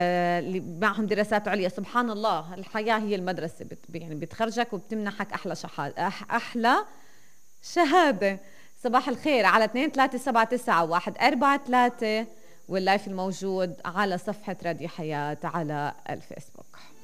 اللي معهم دراسات عليا. سبحان الله، الحياة هي المدرسة، يعني بتخرجك وبتمنحك أحلى شهادة، أحلى شهادة. صباح الخير على 2379143، واللايف الموجود على صفحة راديو حياة على الفيسبوك.